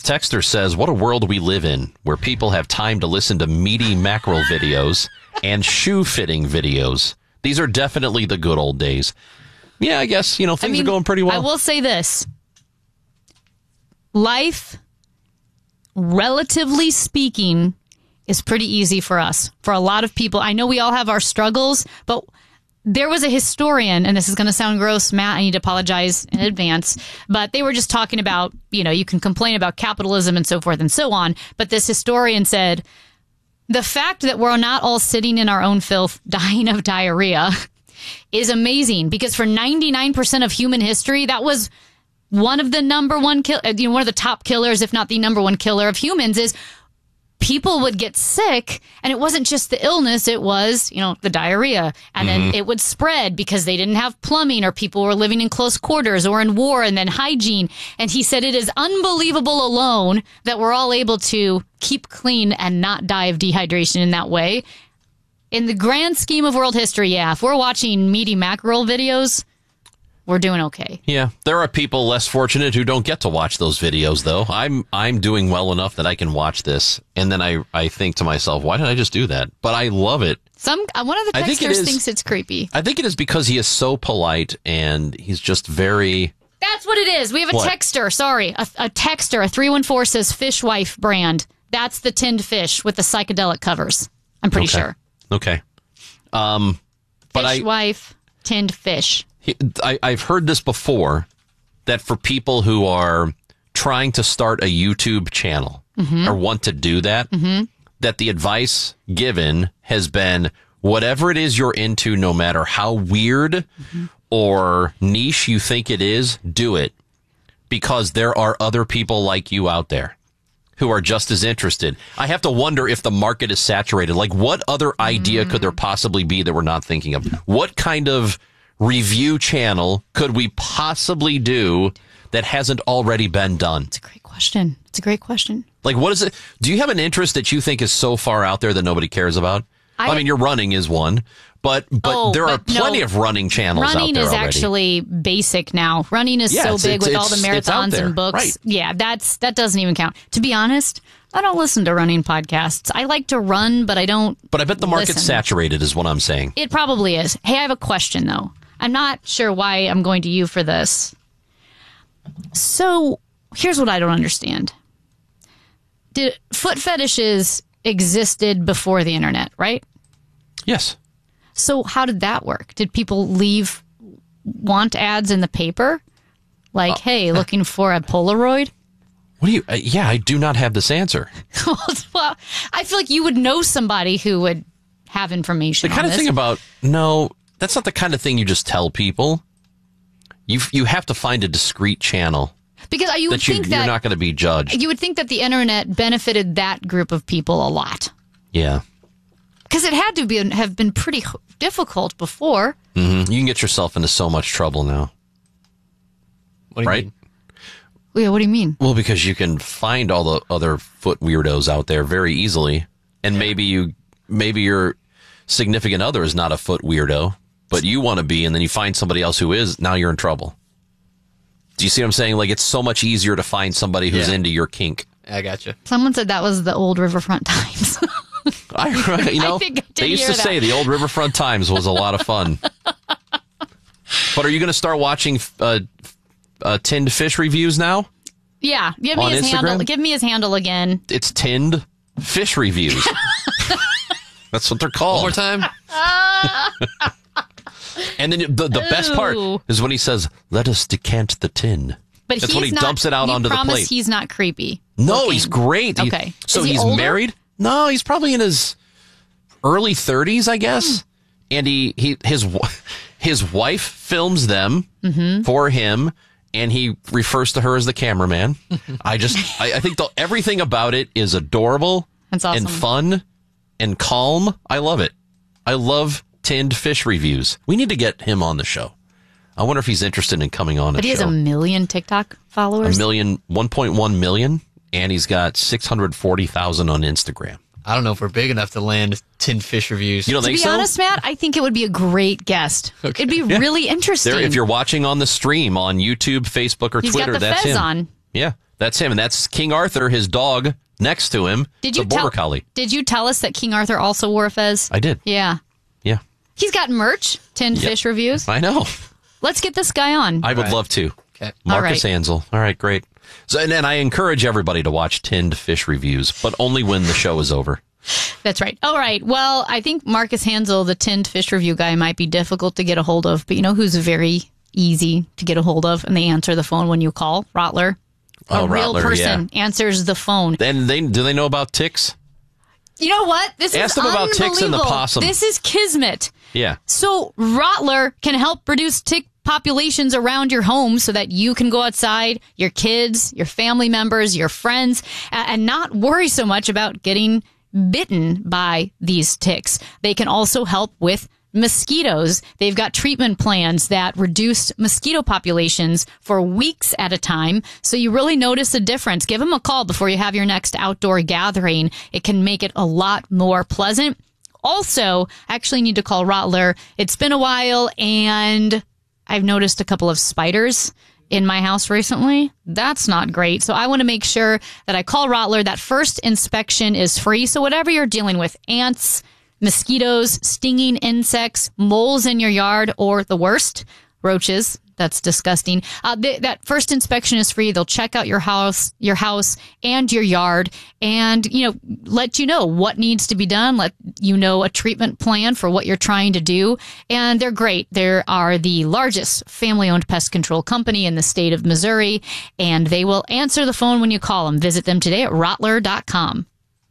texter says, what a world we live in, where people have time to listen to meaty mackerel videos and shoe fitting videos. These are definitely the good old days. Yeah, I guess, things are going pretty well. I will say this. Life, relatively speaking, is pretty easy for us. For a lot of people, I know we all have our struggles, but there was a historian, and this is going to sound gross, Matt, I need to apologize in advance, but they were just talking about, you can complain about capitalism and so forth and so on, but this historian said, the fact that we're not all sitting in our own filth dying of diarrhea is amazing, because for 99% of human history, that was one of the number one one of the top killers, if not the number one killer of humans, is people would get sick, and it wasn't just the illness, it was, the diarrhea. And then it would spread because they didn't have plumbing, or people were living in close quarters or in war, and then hygiene. And he said it is unbelievable alone that we're all able to keep clean and not die of dehydration in that way. In the grand scheme of world history, yeah, if we're watching meaty mackerel videos, we're doing okay. Yeah, there are people less fortunate who don't get to watch those videos, though. I'm doing well enough that I can watch this, and then I think to myself, why did I just do that? But I love it. One of the texters thinks it's creepy. I think it is because he is so polite, and he's just very... That's what it is. We have a texter. Sorry, a texter. A 314 says Fish Wife brand. That's the tinned fish with the psychedelic covers. I'm pretty sure. Okay. Fish Wife, tinned fish. I've heard this before, that for people who are trying to start a YouTube channel or want to do that, that the advice given has been, whatever it is you're into, no matter how weird or niche you think it is, do it. Because there are other people like you out there who are just as interested. I have to wonder if the market is saturated. Like, what other idea could there possibly be that we're not thinking of? What kind of review channel could we possibly do that hasn't already been done? It's a great question. Like, what is it? Do you have an interest that you think is so far out there that nobody cares about? I mean, your running is one, but there are plenty of running channels out there already. Running is actually basic now. Running is so big with all the marathons and books. Right. Yeah, that doesn't even count. To be honest, I don't listen to running podcasts. I like to run, but I don't. But I bet the market's saturated is what I'm saying. It probably is. Hey, I have a question, though. I'm not sure why I'm going to you for this. So here's what I don't understand. Did foot fetishes existed before the internet, right? Yes. So how did that work? Did people leave want ads in the paper? Like, hey, looking for a Polaroid? What do you... yeah, I do not have this answer. Well, I feel like you would know somebody who would have information on this. The kind of thing about... No, that's not the kind of thing you just tell people. You have to find a discrete channel. Because you would think that... You're not going to be judged. You would think that the internet benefited that group of people a lot. Yeah. Because it had to have been pretty difficult before. Mm-hmm. You can get yourself into so much trouble now. What do you mean? Yeah, what do you mean? Well, because you can find all the other foot weirdos out there very easily, and maybe your significant other is not a foot weirdo, but you want to be, and then you find somebody else who is. Now you're in trouble. Do you see what I'm saying? Like, it's so much easier to find somebody who's into your kink. I gotcha. Someone said that was the old Riverfront Times. They used to say the old Riverfront Times was a lot of fun. But are you going to start watching tinned fish reviews now? Yeah, give me his handle. Give me his handle again. It's tinned fish reviews. That's what they're called. One more time. And then the best part is when he says, "Let us decant the tin." But that's when he dumps it out onto the plate. He's not creepy. No, he's great. Okay. So he's older? Married? No, he's probably in his early 30s, I guess. And his wife films them for him, and he refers to her as the cameraman. I think everything about it is adorable. That's awesome. And fun and calm. I love it. I love tinned fish reviews. We need to get him on the show. I wonder if he's interested in coming on the show. But he has 1 million TikTok followers? 1.1 million, and he's got 640,000 on Instagram. I don't know if we're big enough to land tinned fish reviews. You don't think so? To be honest, Matt, I think it would be a great guest. Okay. It'd be really interesting. If you're watching on the stream on YouTube, Facebook, or Twitter, got the that's Fez him. On. Yeah. That's him, and that's King Arthur, his dog, next to him. The Border Collie. Did you tell us that King Arthur also wore a fez? I did. Yeah. Yeah. He's got merch, Tinned Fish Reviews. I know. Let's get this guy on. I would love to. Okay. Marcus Ansel. All right, great. So, and then I encourage everybody to watch Tinned Fish Reviews, but only when the show is over. That's right. All right. Well, I think Marcus Hansel, the Tinned Fish Review guy, might be difficult to get a hold of, but you know who's very easy to get a hold of, and they answer the phone when you call? Rottler. A real person answers the phone. Then do they know about ticks? You know what? This Ask is them about ticks and the possum. This is kismet. Yeah. So Rottler can help reduce tick populations around your home so that you can go outside, your kids, your family members, your friends, and not worry so much about getting bitten by these ticks. They can also help with mosquitoes. They've got treatment plans that reduce mosquito populations for weeks at a time. So you really notice a difference. Give them a call before you have your next outdoor gathering. It can make it a lot more pleasant. Also, I actually need to call Rottler. It's been a while and I've noticed a couple of spiders in my house recently. That's not great. So I want to make sure that I call Rottler. That first inspection is free. So whatever you're dealing with, ants, mosquitoes, stinging insects, moles in your yard, or the worst, roaches. That's disgusting. That first inspection is free. They'll check out your house and your yard and, let you know what needs to be done, let you know a treatment plan for what you're trying to do. And they're great. They are the largest family-owned pest control company in the state of Missouri, and they will answer the phone when you call them. Visit them today at Rottler.com.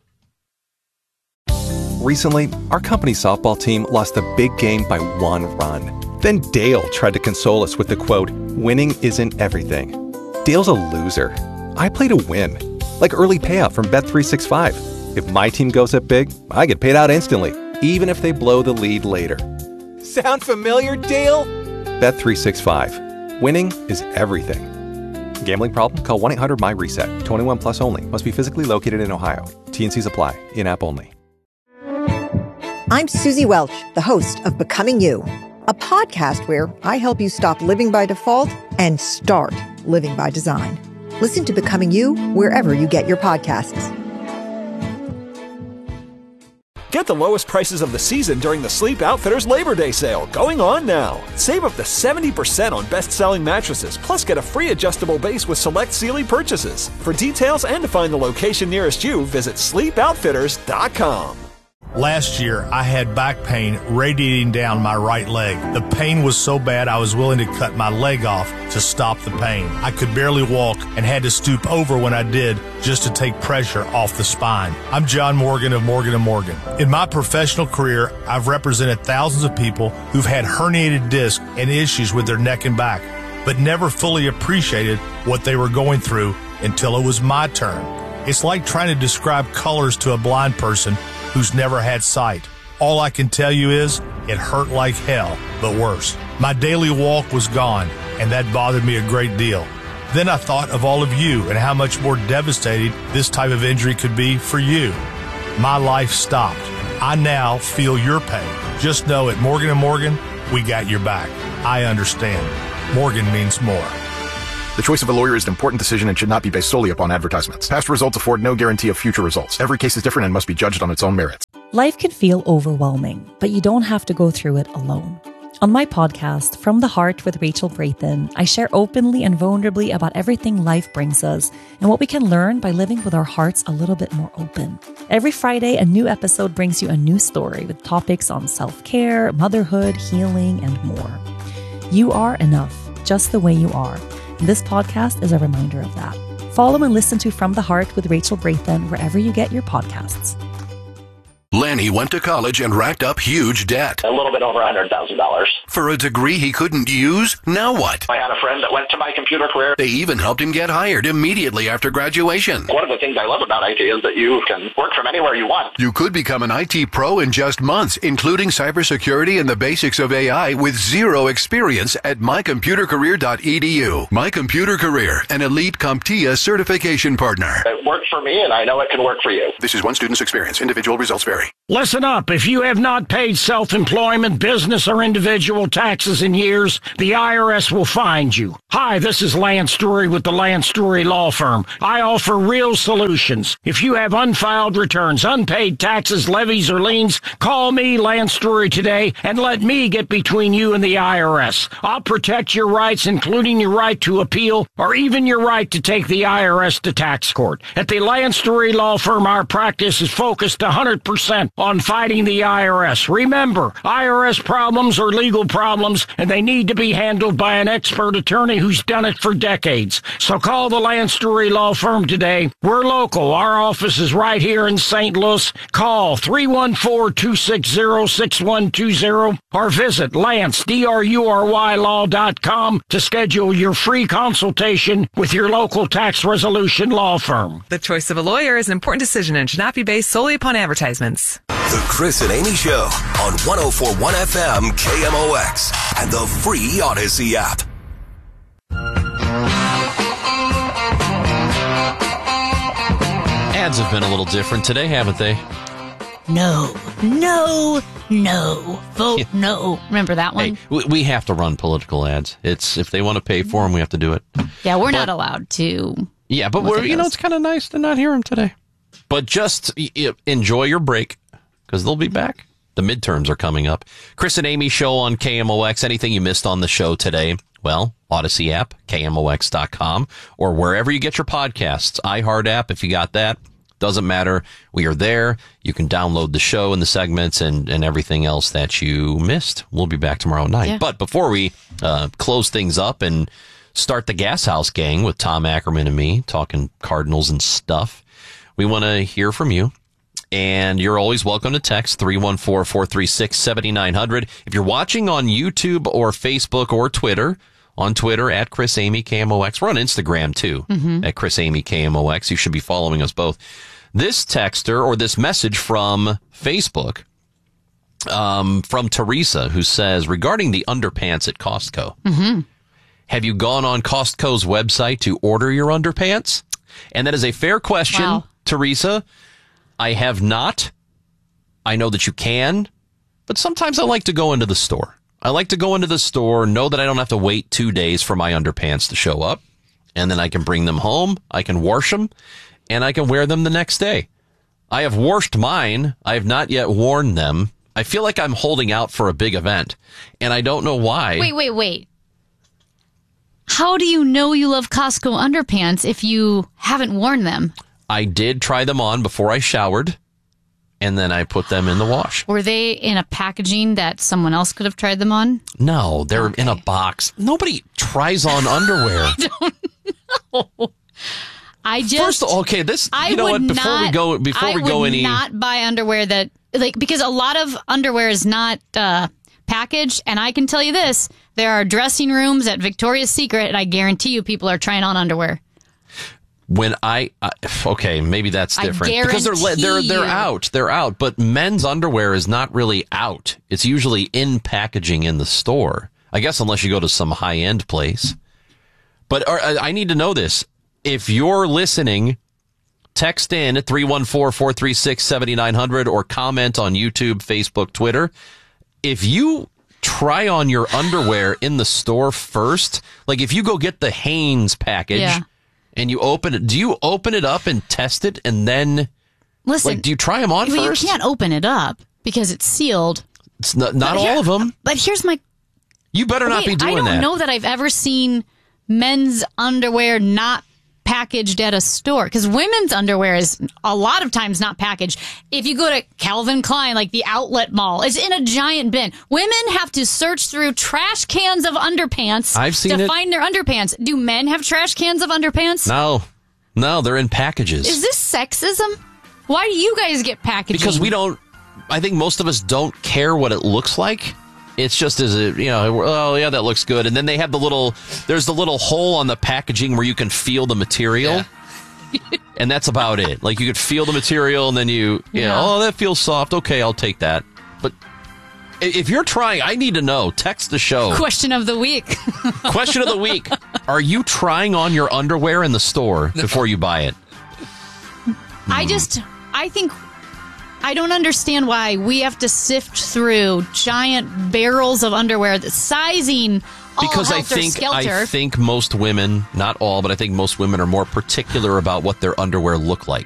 Recently, our company softball team lost a big game by 1 run. Then Dale tried to console us with the quote, "Winning isn't everything." Dale's a loser. I play to win, like early payout from Bet365. If my team goes up big, I get paid out instantly, even if they blow the lead later. Sound familiar, Dale? Bet365. Winning is everything. Gambling problem? Call 1-800-MY-RESET. 21 plus only. Must be physically located in Ohio. T&Cs apply. In-app only. I'm Susie Welch, the host of Becoming You, a podcast where I help you stop living by default and start living by design. Listen to Becoming You wherever you get your podcasts. Get the lowest prices of the season during the Sleep Outfitters Labor Day sale, going on now. Save up to 70% on best-selling mattresses, plus get a free adjustable base with select Sealy purchases. For details and to find the location nearest you, visit sleepoutfitters.com. Last year, I had back pain radiating down my right leg. The pain was so bad I was willing to cut my leg off to stop the pain. I could barely walk and had to stoop over when I did just to take pressure off the spine. I'm John Morgan of Morgan & Morgan. In my professional career, I've represented thousands of people who've had herniated discs and issues with their neck and back, but never fully appreciated what they were going through until it was my turn. It's like trying to describe colors to a blind person who's never had sight. All I can tell you is it hurt like hell, but worse. My daily walk was gone, and that bothered me a great deal. Then I thought of all of you and how much more devastating this type of injury could be for you. My life stopped. I now feel your pain. Just know at Morgan & Morgan, we got your back. I understand. Morgan means more. The choice of a lawyer is an important decision and should not be based solely upon advertisements. Past results afford no guarantee of future results. Every case is different and must be judged on its own merits. Life can feel overwhelming, but you don't have to go through it alone. On my podcast, From the Heart with Rachel Brathen, I share openly and vulnerably about everything life brings us and what we can learn by living with our hearts a little bit more open. Every Friday, a new episode brings you a new story with topics on self-care, motherhood, healing, and more. You are enough, just the way you are. This podcast is a reminder of that. Follow and listen to From the Heart with Rachel Brathen wherever you get your podcasts. Lanny went to college and racked up huge debt. A little bit over $100,000. For a degree he couldn't use? Now what? I had a friend that went to My Computer Career. They even helped him get hired immediately after graduation. One of the things I love about IT is that you can work from anywhere you want. You could become an IT pro in just months, including cybersecurity and the basics of AI with zero experience at mycomputercareer.edu. My Computer Career, an elite CompTIA certification partner. It worked for me, and I know it can work for you. This is one student's experience. Individual results vary. Listen up. If you have not paid self-employment, business, or individual taxes in years, the IRS will find you. Hi, this is Lance Drury with the Lance Drury Law Firm. I offer real solutions. If you have unfiled returns, unpaid taxes, levies, or liens, call me, Lance Drury, today and let me get between you and the IRS. I'll protect your rights, including your right to appeal or even your right to take the IRS to tax court. At the Lance Drury Law Firm, our practice is focused 100% on fighting the IRS. Remember, IRS problems are legal problems, and they need to be handled by an expert attorney who's done it for decades. So call the Lance Drury Law Firm today. We're local. Our office is right here in St. Louis. Call 314-260-6120 or visit LanceDruryLaw.com to schedule your free consultation with your local tax resolution law firm. The choice of a lawyer is an important decision and should not be based solely upon advertisements. The Chris and Amy Show on 104.1 FM KMOX and the free Odyssey app. Ads have been a little different today, haven't they? No. Vote no. Remember that one? Hey, we have to run political ads. It's if they want to pay for them, we have to do it. Yeah, we're not allowed to. Yeah, but it's kind of nice to not hear them today. But just enjoy your break, because they'll be back. The midterms are coming up. Chris and Amy Show on KMOX. Anything you missed on the show today, well, Odyssey app, KMOX.com, or wherever you get your podcasts. iHeart app, if you got that. Doesn't matter. We are there. You can download the show and the segments and everything else that you missed. We'll be back tomorrow night. Yeah. But before we close things up and start the Gas House Gang with Tom Ackerman and me talking Cardinals and stuff, we want to hear from you. And you're always welcome to text 314-436-7900. If you're watching on YouTube or Facebook or Twitter, on Twitter at Chris Amy KMOX. We're on Instagram too, at Chris Amy KMOX. You should be following us both. This texter or this message from Facebook, from Teresa, who says, regarding the underpants at Costco, have you gone on Costco's website to order your underpants? And that is a fair question, Teresa. I have not. I know that you can, but sometimes I like to go into the store. I like to go into the store, know that I don't have to wait 2 days for my underpants to show up, and then I can bring them home, I can wash them, and I can wear them the next day. I have washed mine. I have not yet worn them. I feel like I'm holding out for a big event, and I don't know why. Wait. How do you know you love Costco underpants if you haven't worn them? I did try them on before I showered, and then I put them in the wash. Were they in a packaging that someone else could have tried them on? No, they're in a box. Nobody tries on underwear. I don't know. Before we go any, not buy underwear that, because a lot of underwear is not packaged, and I can tell you this: there are dressing rooms at Victoria's Secret, and I guarantee you, people are trying on underwear. When maybe that's different because they're out, but men's underwear is not really out. It's usually in packaging in the store. I guess unless you go to some high end place. But I need to know this. If you're listening, text in at 314-436-7900 or comment on YouTube, Facebook, Twitter. If you try on your underwear in the store first, like if you go get the Hanes package. Yeah. And you open it. Do you open it up and test it, and then do you try them on first? You can't open it up because it's sealed. It's not all of them. But here's my. You better not be doing that. I don't know that I've ever seen men's underwear not packaged at a store, because women's underwear is a lot of times not packaged. If you go to Calvin Klein, like the outlet mall, it's in a giant bin. Women have to search through trash cans of underpants to find their underpants. Do men have trash cans of underpants? No, they're in packages. Is this sexism? Why do you guys get packaging? Because we don't. I think most of us don't care what it looks like. It's just oh yeah, that looks good. And then they have there's the little hole on the packaging where you can feel the material. Yeah. And that's about it. Like you could feel the material and then that feels soft. Okay, I'll take that. But if you're trying, I need to know. Text the show. Question of the week. Question of the week. Are you trying on your underwear in the store before you buy it? I think I don't understand why we have to sift through giant barrels of underwear, the sizing. Because I think most women, not all, but I think most women are more particular about what their underwear look like.